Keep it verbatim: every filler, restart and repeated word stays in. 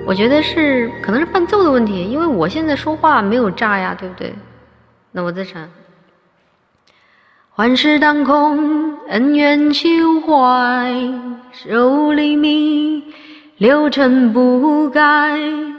我觉得是可能是伴奏的问题，因为我现在说话没有炸呀，对不对？那我再唱。幻世当空，恩怨休怀，手里迷，流尘不改。